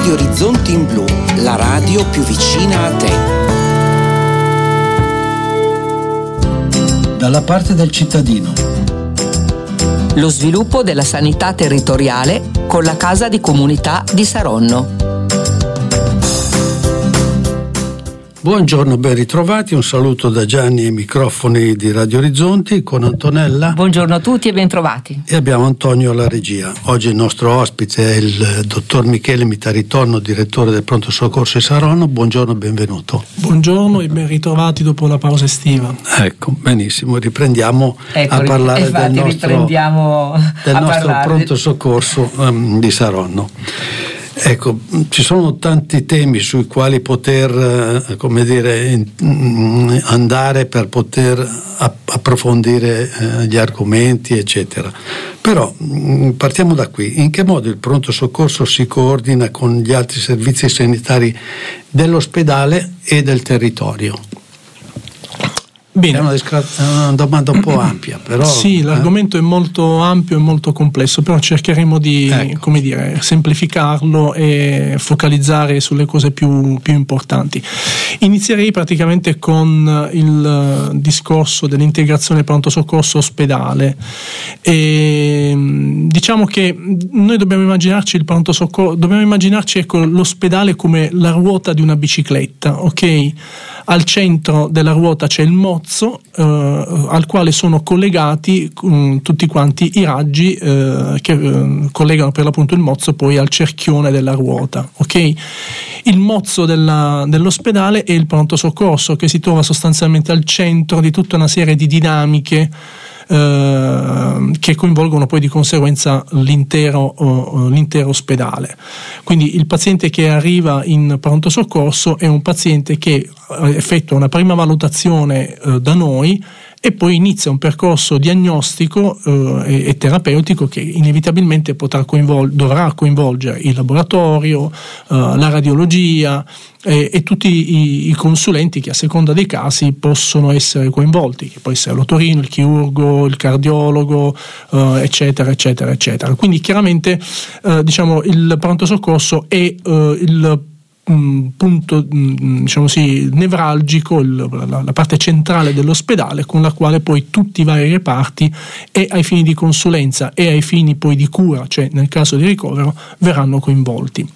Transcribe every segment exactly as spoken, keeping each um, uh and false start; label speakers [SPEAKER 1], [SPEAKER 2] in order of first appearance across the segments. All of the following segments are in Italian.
[SPEAKER 1] Radio Orizzonti in Blu, la radio più vicina a te.
[SPEAKER 2] Dalla parte del cittadino.
[SPEAKER 3] Lo sviluppo della sanità territoriale con la Casa di Comunità di Saronno.
[SPEAKER 2] Buongiorno, ben ritrovati, un saluto da Gianni ai microfoni di Radio Orizzonti con Antonella.
[SPEAKER 4] Buongiorno a tutti e ben trovati.
[SPEAKER 2] E abbiamo Antonio alla regia. Oggi il nostro ospite è il dottor Michele Mitaritonno, direttore del Pronto Soccorso di Saronno. Buongiorno, benvenuto.
[SPEAKER 5] Buongiorno e ben ritrovati dopo la pausa estiva.
[SPEAKER 2] Ecco, benissimo, riprendiamo
[SPEAKER 4] ecco,
[SPEAKER 2] a parlare
[SPEAKER 4] infatti,
[SPEAKER 2] del nostro, del nostro Pronto Soccorso um, di Saronno. Ecco, ci sono tanti temi sui quali poter, eh, come dire, in, andare per poter approfondire eh, gli argomenti, eccetera. Però mh, partiamo da qui. In che modo il pronto soccorso si coordina con gli altri servizi sanitari dell'ospedale e del territorio?
[SPEAKER 5] Bene.
[SPEAKER 2] È una, una domanda un po' ampia, però.
[SPEAKER 5] Sì, l'argomento eh? è molto ampio e molto complesso, però cercheremo di ecco. come dire, semplificarlo e focalizzare sulle cose più, più importanti. Inizierei praticamente con il discorso dell'integrazione pronto soccorso ospedale. E, diciamo che noi dobbiamo immaginarci il pronto soccorso, dobbiamo immaginarci ecco, l'ospedale come la ruota di una bicicletta, ok? Al centro della ruota c'è il mozzo eh, al quale sono collegati um, tutti quanti i raggi eh, che eh, collegano per l'appunto il mozzo poi al cerchione della ruota, ok? Il mozzo della, dell'ospedale è il pronto soccorso che si trova sostanzialmente al centro di tutta una serie di dinamiche Uh, che coinvolgono poi di conseguenza l'intero, uh, l'intero ospedale. Quindi il paziente che arriva in pronto soccorso è un paziente che effettua una prima valutazione uh, da noi e poi inizia un percorso diagnostico uh, e, e terapeutico che inevitabilmente potrà coinvol- dovrà coinvolgere il laboratorio, uh, la radiologia e, e tutti i, i consulenti che a seconda dei casi possono essere coinvolti, che può essere l'otorino, il chirurgo, il cardiologo, uh, eccetera, eccetera, eccetera. Quindi chiaramente uh, diciamo il pronto soccorso è uh, il un punto diciamo sì, nevralgico, il, la, la parte centrale dell'ospedale con la quale poi tutti i vari reparti e ai fini di consulenza e ai fini poi di cura, cioè nel caso di ricovero, verranno coinvolti.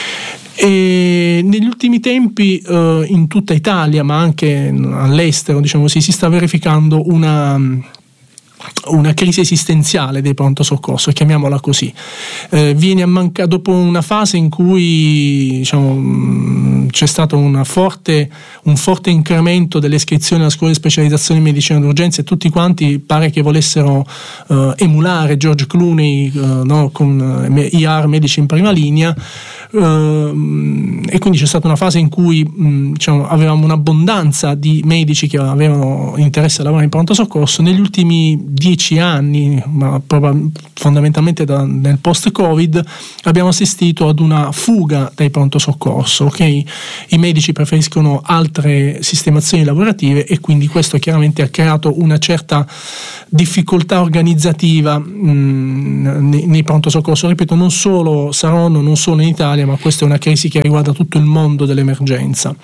[SPEAKER 5] E negli ultimi tempi eh, in tutta Italia ma anche all'estero diciamo sì, si sta verificando una una crisi esistenziale dei pronto soccorso, chiamiamola così. Eh, viene a mancare dopo una fase in cui diciamo, c'è stato una forte, un forte incremento delle iscrizioni alla scuola di specializzazione in medicina d'urgenza e tutti quanti pare che volessero eh, emulare George Clooney eh, no, con eh, I R medici in prima linea. Uh, e quindi c'è stata una fase in cui mh, diciamo, avevamo un'abbondanza di medici che avevano interesse a lavorare in pronto soccorso. Negli ultimi dieci anni, ma proprio fondamentalmente da, nel post-Covid, abbiamo assistito ad una fuga dai pronto soccorso, okay? I medici preferiscono altre sistemazioni lavorative e quindi questo chiaramente ha creato una certa difficoltà organizzativa mh, nei, nei pronto soccorso. Ripeto, non solo Saronno, non solo in Italia, ma questa è una crisi che riguarda tutto il mondo dell'emergenza.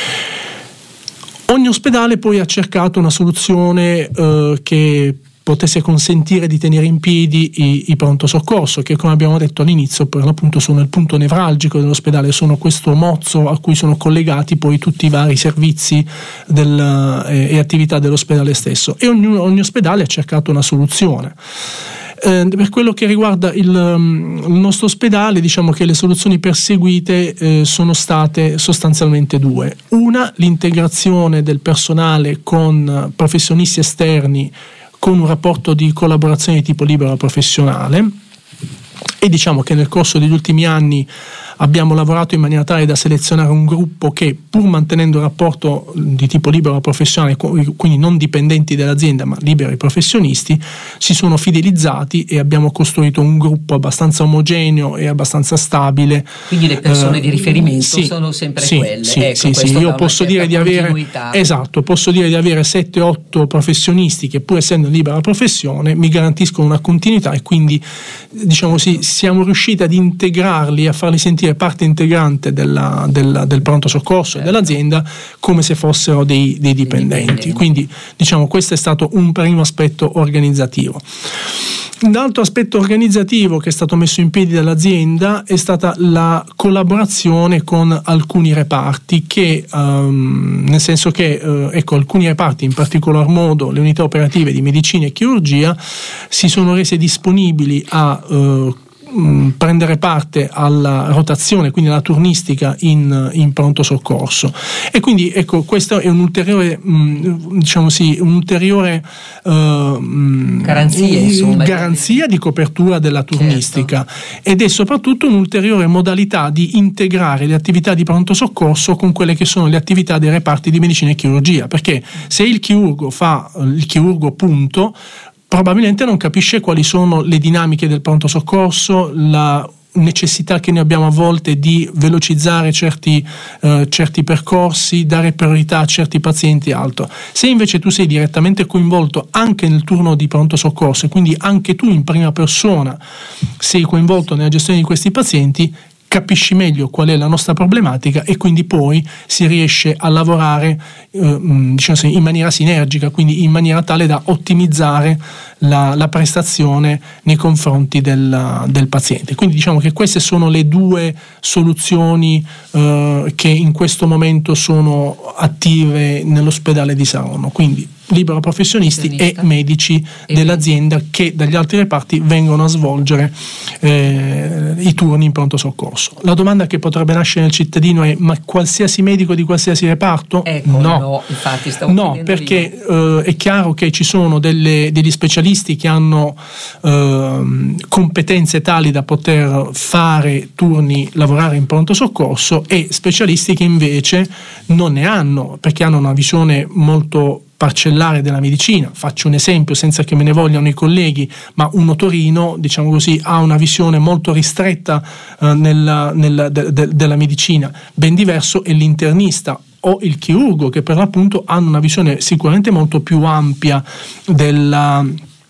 [SPEAKER 5] Ogni ospedale poi ha cercato una soluzione eh, che potesse consentire di tenere in piedi i, i pronto soccorso, che come abbiamo detto all'inizio per l'appunto sono il punto nevralgico dell'ospedale, sono questo mozzo a cui sono collegati poi tutti i vari servizi del, eh, e attività dell'ospedale stesso, e ogni, ogni ospedale ha cercato una soluzione. Eh, per quello che riguarda il, il nostro ospedale, diciamo che le soluzioni perseguite eh, sono state sostanzialmente due. Una, l'integrazione del personale con professionisti esterni con un rapporto di collaborazione di tipo libero professionale, e diciamo che nel corso degli ultimi anni abbiamo lavorato in maniera tale da selezionare un gruppo che, pur mantenendo un rapporto di tipo libero professionale, quindi non dipendenti dall'azienda ma liberi professionisti, si sono fidelizzati e abbiamo costruito un gruppo abbastanza omogeneo e abbastanza stabile.
[SPEAKER 4] Quindi le persone eh, di riferimento
[SPEAKER 5] sì,
[SPEAKER 4] sono sempre
[SPEAKER 5] sì,
[SPEAKER 4] quelle.
[SPEAKER 5] Sì,
[SPEAKER 4] ecco,
[SPEAKER 5] sì, sì. Io posso dire di avere esatto, posso dire di avere sette otto professionisti che, pur essendo in libera professione, mi garantiscono una continuità, e quindi diciamo sì, siamo riusciti ad integrarli, a farli sentire sentire parte integrante della, della, del pronto soccorso, certo, e dell'azienda, come se fossero dei, dei dipendenti. Quindi diciamo questo è stato un primo aspetto organizzativo. Un altro aspetto organizzativo che è stato messo in piedi dall'azienda è stata la collaborazione con alcuni reparti che, um, nel senso che uh, ecco, alcuni reparti, in particolar modo le unità operative di medicina e chirurgia, si sono rese disponibili a uh, prendere parte alla rotazione, quindi alla turnistica in, in pronto soccorso, e quindi ecco questo è un ulteriore diciamo sì un ulteriore uh,
[SPEAKER 4] garanzia, insomma,
[SPEAKER 5] garanzia di copertura della turnistica, certo, ed è soprattutto un'ulteriore modalità di integrare le attività di pronto soccorso con quelle che sono le attività dei reparti di medicina e chirurgia, perché se il chirurgo fa il chirurgo punto, probabilmente non capisce quali sono le dinamiche del pronto soccorso, la necessità che ne abbiamo a volte di velocizzare certi, eh, certi percorsi, dare priorità a certi pazienti e altro. Se invece tu sei direttamente coinvolto anche nel turno di pronto soccorso e quindi anche tu in prima persona sei coinvolto nella gestione di questi pazienti, capisci meglio qual è la nostra problematica e quindi poi si riesce a lavorare eh, diciamo in maniera sinergica, quindi in maniera tale da ottimizzare la, la prestazione nei confronti del, del paziente. Quindi diciamo che queste sono le due soluzioni eh, che in questo momento sono attive nell'ospedale di Saronno, quindi libero professionisti e medici e dell'azienda che dagli altri reparti vengono a svolgere eh, i turni in pronto soccorso. La domanda che potrebbe nascere nel cittadino è: ma qualsiasi medico di qualsiasi reparto?
[SPEAKER 4] Ecco,
[SPEAKER 5] no,
[SPEAKER 4] no, infatti stavo
[SPEAKER 5] no, perché eh, è chiaro che ci sono delle, degli specialisti che hanno eh, competenze tali da poter fare turni, lavorare in pronto soccorso, e specialisti che invece non ne hanno, perché hanno una visione molto parcellare della medicina. Faccio un esempio senza che me ne vogliano i colleghi, ma un otorino, diciamo così, ha una visione molto ristretta eh, nella, nella, de, de, della medicina. Ben diverso è l'internista o il chirurgo, che per l'appunto hanno una visione sicuramente molto più ampia della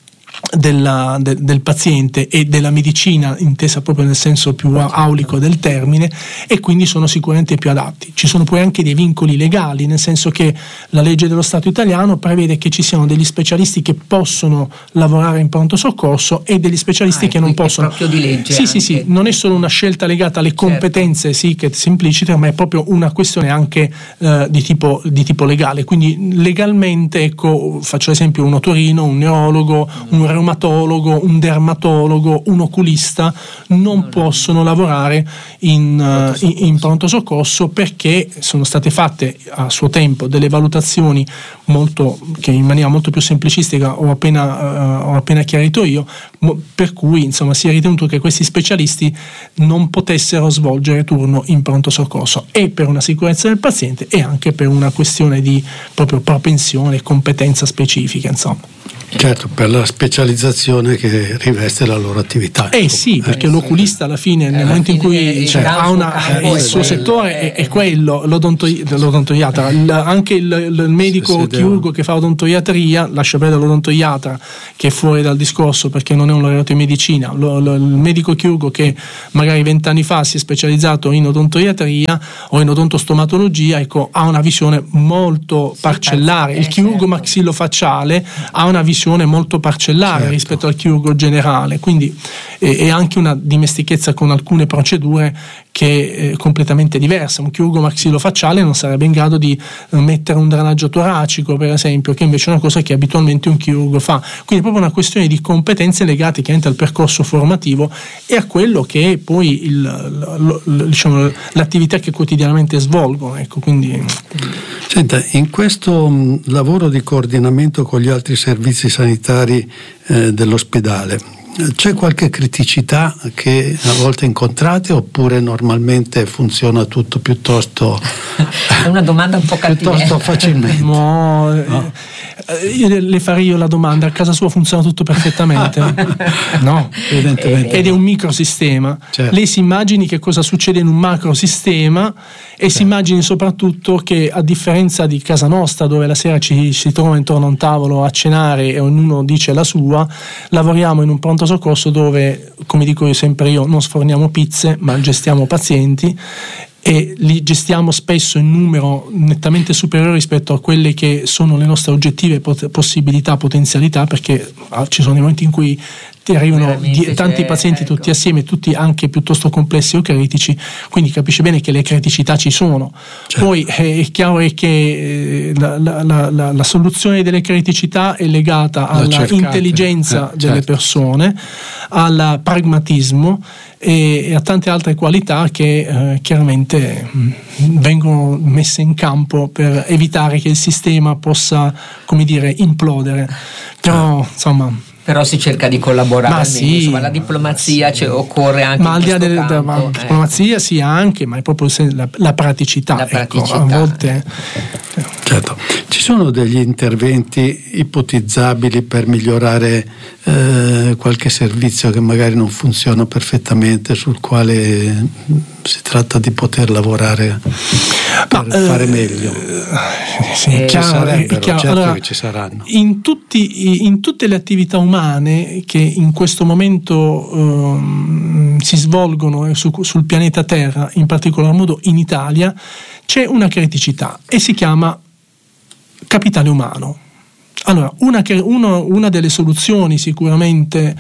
[SPEAKER 5] Della, de, del paziente e della medicina intesa proprio nel senso più aulico del termine, e quindi sono sicuramente più adatti. Ci sono poi anche dei vincoli legali, nel senso che la legge dello Stato italiano prevede che ci siano degli specialisti che possono lavorare in pronto soccorso e degli specialisti ah, che non possono.
[SPEAKER 4] È proprio di legge.
[SPEAKER 5] Sì, sì, sì, non è solo una scelta legata alle competenze, certo, sì, che si implicita, ma è proprio una questione anche eh, di tipo di tipo legale. Quindi legalmente, ecco, faccio esempio un otorino, un neurologo, mm. un reumatologo, un dermatologo, un oculista non possono lavorare in, uh, in, in pronto soccorso, perché sono state fatte a suo tempo delle valutazioni molto, che in maniera molto più semplicistica ho appena, uh, ho appena chiarito io, per cui insomma si è ritenuto che questi specialisti non potessero svolgere turno in pronto soccorso, e per una sicurezza del paziente e anche per una questione di proprio propensione e competenza specifica, insomma.
[SPEAKER 2] Certo, per la specializzazione che riveste la loro attività.
[SPEAKER 5] Eh sì, perché eh, l'oculista alla fine, nel eh, momento in cui cioè, ha una, eh, il suo settore è, è quello, l'odonto- l'odontoiatra. Il, anche il, il medico chirurgo che fa odontoiatria, lascia perdere l'odontoiatra che è fuori dal discorso perché non è un laureato in medicina, lo, lo, il medico chirurgo che magari vent'anni fa si è specializzato in odontoiatria o in odontostomatologia, ecco, ha una visione molto parcellare. Il chirurgo maxillofacciale ha una visione molto parcellare, certo, rispetto al chirurgo generale, quindi è, è anche una dimestichezza con alcune procedure che è completamente diversa. Un chirurgo maxillofacciale non sarebbe in grado di mettere un drenaggio toracico, per esempio, che invece è una cosa che abitualmente un chirurgo fa. Quindi è proprio una questione di competenze legate chiaramente al percorso formativo e a quello che è poi il, lo, lo, diciamo, l'attività che quotidianamente svolgono, ecco, quindi...
[SPEAKER 2] Senta, in questo mh, lavoro di coordinamento con gli altri servizi sanitari eh, dell'ospedale, c'è qualche criticità che a volte incontrate, oppure normalmente funziona tutto piuttosto
[SPEAKER 4] è una domanda un po' cattiva,
[SPEAKER 2] piuttosto facilmente?
[SPEAKER 5] No, no. io le farei io la domanda: a casa sua funziona tutto perfettamente? No, evidentemente ed è un microsistema. Certo. Lei si immagini che cosa succede in un macrosistema e certo. si immagini soprattutto che, a differenza di casa nostra, dove la sera ci si trova intorno a un tavolo a cenare e ognuno dice la sua, lavoriamo in un pronto soccorso dove, come dico io sempre io, non sforniamo pizze ma gestiamo pazienti, e li gestiamo spesso in numero nettamente superiore rispetto a quelle che sono le nostre oggettive pot- possibilità, potenzialità, perché ah, ci sono i momenti in cui ti arrivano di, tanti pazienti ecco. tutti assieme, tutti anche piuttosto complessi o critici, quindi capisci bene che le criticità ci sono. Certo. Poi è chiaro è che la, la, la, la soluzione delle criticità è legata alla intelligenza eh, delle certo. persone, al pragmatismo e, e a tante altre qualità che eh, chiaramente mh, vengono messe in campo per evitare che il sistema possa, come dire, implodere. Però certo. insomma
[SPEAKER 4] però si cerca di collaborare
[SPEAKER 5] ma
[SPEAKER 4] almeno,
[SPEAKER 5] sì,
[SPEAKER 4] insomma, la diplomazia sì. occorre anche
[SPEAKER 5] ma
[SPEAKER 4] in
[SPEAKER 5] al di là
[SPEAKER 4] questo
[SPEAKER 5] della
[SPEAKER 4] campo,
[SPEAKER 5] diplomazia
[SPEAKER 4] ecco.
[SPEAKER 5] sì anche, ma è proprio la, la praticità,
[SPEAKER 4] la praticità.
[SPEAKER 5] Ecco, a volte
[SPEAKER 2] certo. Ci sono degli interventi ipotizzabili per migliorare eh, qualche servizio che magari non funziona perfettamente, sul quale si tratta di poter lavorare per ma, fare eh, meglio?
[SPEAKER 5] Sì, eh,
[SPEAKER 2] ci sarebbero,
[SPEAKER 5] chiaro.
[SPEAKER 2] certo
[SPEAKER 5] Allora,
[SPEAKER 2] che ci saranno.
[SPEAKER 5] In, tutti, in tutte le attività umane che in questo momento um, si svolgono su, sul pianeta Terra, in particolar modo in Italia, c'è una criticità e si chiama capitale umano. Allora, una, una, una delle soluzioni sicuramente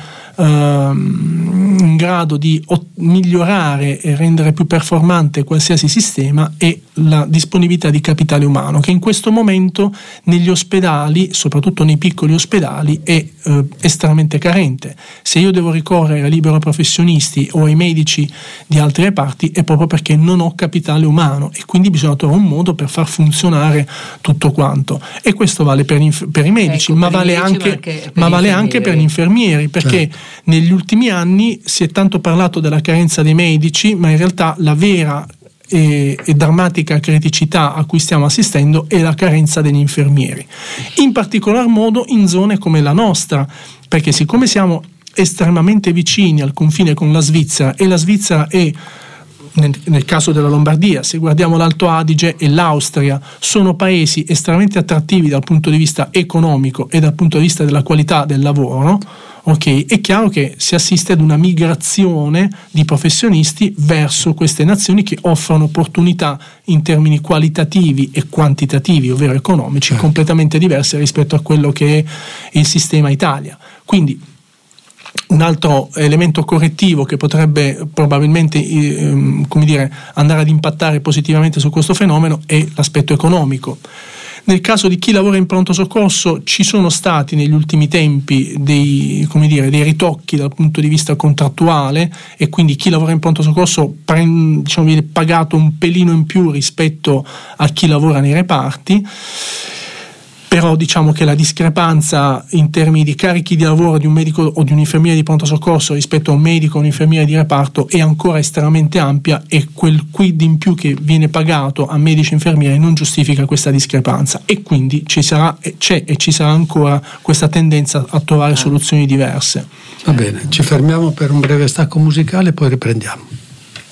[SPEAKER 5] ehm, in grado di ot- migliorare e rendere più performante qualsiasi sistema è la disponibilità di capitale umano, che in questo momento negli ospedali, soprattutto nei piccoli ospedali, è eh, estremamente carente. Se io devo ricorrere ai libero professionisti o ai medici di altri reparti è proprio perché non ho capitale umano, e quindi bisogna trovare un modo per far funzionare tutto quanto, e questo vale per, inf- per i medici, ecco, ma, vale medici anche, ma, anche ma vale anche per gli infermieri, perché certo. negli ultimi anni si è tanto parlato della carenza dei medici, ma in realtà la vera e, e drammatica criticità a cui stiamo assistendo è la carenza degli infermieri, in particolar modo in zone come la nostra, perché siccome siamo estremamente vicini al confine con la Svizzera, e la Svizzera è, nel, nel caso della Lombardia, se guardiamo l'Alto Adige e l'Austria, sono paesi estremamente attrattivi dal punto di vista economico e dal punto di vista della qualità del lavoro, ok, è chiaro che si assiste ad una migrazione di professionisti verso queste nazioni che offrono opportunità in termini qualitativi e quantitativi, ovvero economici, certo. completamente diverse rispetto a quello che è il sistema Italia. Quindi un altro elemento correttivo che potrebbe probabilmente ehm, come dire, andare ad impattare positivamente su questo fenomeno è l'aspetto economico. Nel caso di chi lavora in pronto soccorso ci sono stati negli ultimi tempi dei, come dire, dei ritocchi dal punto di vista contrattuale, e quindi chi lavora in pronto soccorso prende, diciamo, viene pagato un pelino in più rispetto a chi lavora nei reparti. Però diciamo che la discrepanza in termini di carichi di lavoro di un medico o di un infermiere di pronto soccorso rispetto a un medico o un infermiere di reparto è ancora estremamente ampia, e quel quid in più che viene pagato a medici e infermieri non giustifica questa discrepanza, e quindi ci sarà, c'è e ci sarà ancora questa tendenza a trovare soluzioni diverse.
[SPEAKER 2] Va bene, ci fermiamo per un breve stacco musicale e poi riprendiamo.